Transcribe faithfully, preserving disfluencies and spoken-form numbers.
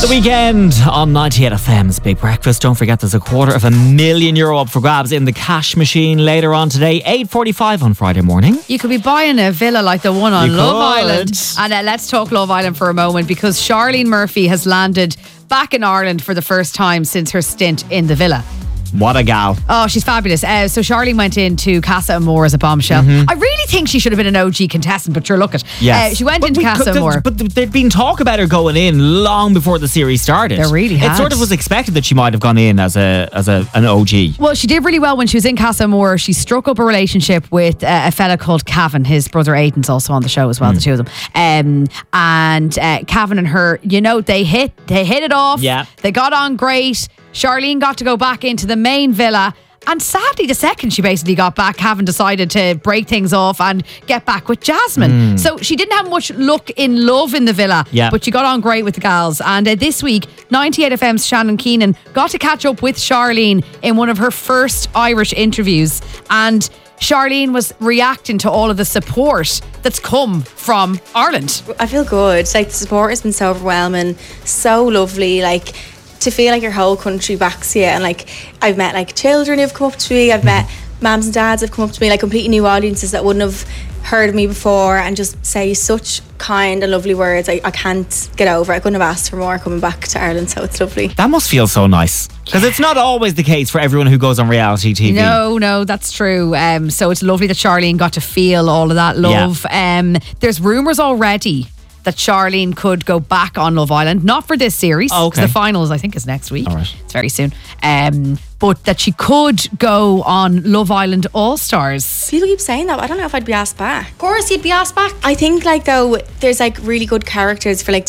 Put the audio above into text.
The Weekend on ninety-eight F M's Big Breakfast. Don't forget there's a quarter of a million euro up for grabs in the cash machine later on today, eight forty-five on Friday morning. You could be buying a villa like the one on You Love could. Island. And uh, let's talk Love Island for a moment, because Charlene Murphy has landed back in Ireland for the first time since her stint in the villa. What a gal. Oh, she's fabulous. Uh, so Charlene went into Casa Amor as a bombshell. Mm-hmm. I really think she should have been an O G contestant, but sure, look at. Yes. Uh, she went But into we Casa could- Amor. But there'd been talk about her going in long before the series started. There really It had. sort of was expected that she might have gone in as a as a an O G. Well, she did really well when she was in Casa Amor. She struck up a relationship with uh, a fella called Cavan. His brother Aidan's also on the show as well, Mm. the two of them. Um, and uh, Cavan and her, you know, they hit they hit it off. Yeah. They got on great. Charlene got to go back into the main villa. And sadly, the second she basically got back, Cavan decided to break things off and get back with Jasmine. So she didn't have much luck in love in the villa, Yeah. but she got on great with the gals. And uh, this week, ninety-eight F M's Shannon Keenan got to catch up with Charlene in one of her first Irish interviews. And Charlene was reacting to all of the support that's come from Ireland. I feel good. Like, the support has been so overwhelming, so lovely. Like, to feel like your whole country backs you. And like, I've met like children who've come up to me. I've met mums and dads who've come up to me, like completely new audiences that wouldn't have heard of me before, and just say such kind and lovely words. I, I can't get over it. I couldn't have asked for more coming back to Ireland, so it's lovely. That must feel so nice. Because it's not always the case for everyone who goes on reality T V. No, no, that's true. Um, so it's lovely that Charlene got to feel all of that love. Um, there's rumours already that Charlene could go back on Love Island, not for this series, because Okay. the finals I think is next week. All right. It's very soon. Um, but that she could go on Love Island All Stars. People keep saying that, but I don't know if I'd be asked back. Of course, you'd be asked back. I think like though there's like really good characters for like